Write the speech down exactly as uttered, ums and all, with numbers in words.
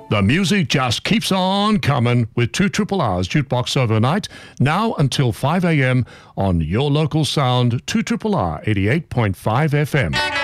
The music just keeps on coming with two Triple R's Jukebox Overnight, now until five a.m. on your local sound, two R R R eighty-eight point five F M.